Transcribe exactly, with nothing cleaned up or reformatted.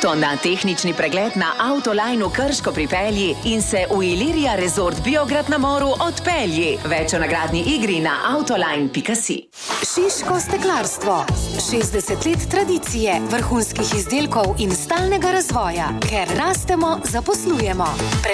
avto na tehnični pregled na Autoline v Krško pripelji in se v Ilirija Resort Biograd na Moru odpelji. Več o nagradni igri na autoline pika si. Šiško steklarstvo. šestdeset let tradicije, vrhunskih izdelkov in stalnega razvoja. Ker rastemo, zaposlujemo.